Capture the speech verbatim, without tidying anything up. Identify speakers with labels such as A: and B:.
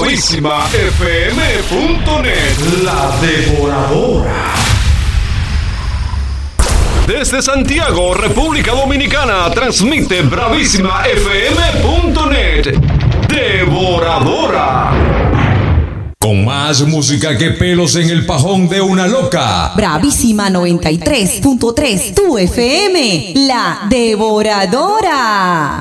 A: bravísima f m punto net. La Devoradora. Desde Santiago, República Dominicana, transmite bravísima f m punto net. Devoradora.
B: Con más música que pelos en el pajón de una loca.
C: Bravísima noventa y tres punto tres, tu F M, La Devoradora.